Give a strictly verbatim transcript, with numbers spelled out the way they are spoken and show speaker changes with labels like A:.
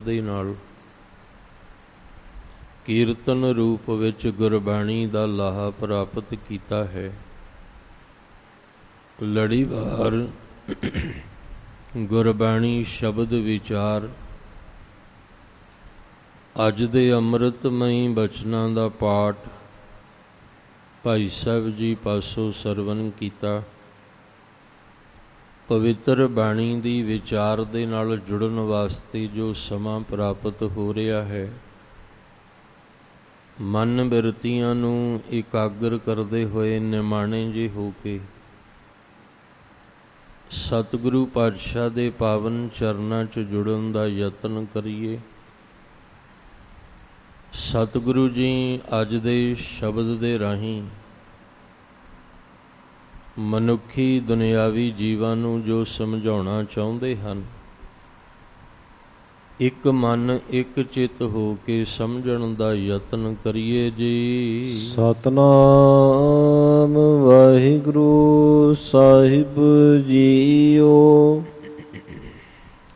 A: ਦੇ ਨਾਲ ਕੀਰਤਨ ਰੂਪ ਵਿੱਚ ਗੁਰਬਾਣੀ ਦਾ ਲਾਹਾ ਪ੍ਰਾਪਤ ਕੀਤਾ ਹੈ। ਲੜੀਵਾਰ ਗੁਰਬਾਣੀ ਸ਼ਬਦ ਵਿਚਾਰ ਅੱਜ ਦੇ ਅੰਮ੍ਰਿਤਮਈ ਬਚਨਾਂ ਦਾ ਪਾਠ ਭਾਈ ਸਾਹਿਬ ਜੀ ਪਾਸੋਂ ਸਰਵਨ ਕੀਤਾ। ਪਵਿੱਤਰ ਬਾਣੀ ਦੀ ਵਿਚਾਰ ਦੇ ਨਾਲ ਜੁੜਨ ਵਾਸਤੇ ਜੋ ਸਮਾਂ ਪ੍ਰਾਪਤ ਹੋ ਰਿਹਾ ਹੈ, ਮਨ ਬਿਰਤੀਆਂ ਨੂੰ ਇਕਾਗਰ ਕਰਦੇ ਹੋਏ ਨਿਮਾਣੇ ਜਿਹੇ ਹੋ ਕੇ ਸਤਿਗੁਰੂ ਪਾਤਸ਼ਾਹ ਦੇ ਪਾਵਨ ਚਰਨਾਂ 'ਚ ਜੁੜਨ ਦਾ ਯਤਨ ਕਰੀਏ। ਸਤਿਗੁਰੂ ਜੀ ਅੱਜ ਦੇ ਸ਼ਬਦ ਦੇ ਰਾਹੀਂ ਮਨੁੱਖੀ ਦੁਨਿਆਵੀ ਜੀਵਾਂ ਨੂੰ ਜੋ ਸਮਝਾਉਣਾ ਚਾਹੁੰਦੇ ਹਨ, ਇੱਕ ਮਨ ਇੱਕ ਚਿੱਤ ਹੋ ਕੇ ਸਮਝਣ ਦਾ ਯਤਨ ਕਰੀਏ ਜੀ।
B: ਸਤਿਨਾਮ ਵਾਹਿਗੁਰੂ ਸਾਹਿਬ ਜੀਓ।